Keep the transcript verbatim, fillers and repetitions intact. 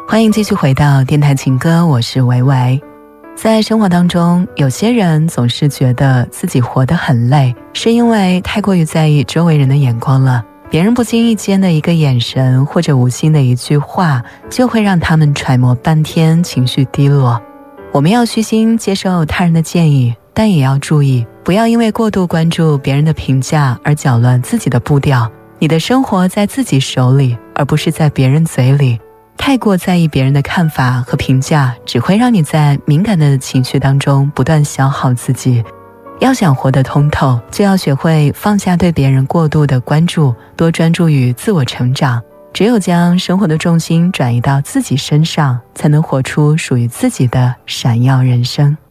欢迎继续回到电台情歌，我是维维。在生活当中，有些人总是觉得自己活得很累，是因为太过于在意周围人的眼光了。别人不经意间的一个眼神或者无心的一句话，就会让他们揣摩半天，情绪低落。我们要虚心接受他人的建议，但也要注意，不要因为过度关注别人的评价而搅乱自己的步调。你的生活在自己手里，而不是在别人嘴里。太过在意别人的看法和评价，只会让你在敏感的情绪当中不断消耗自己。要想活得通透，就要学会放下对别人过度的关注，多专注于自我成长。只有将生活的重心转移到自己身上，才能活出属于自己的闪耀人生。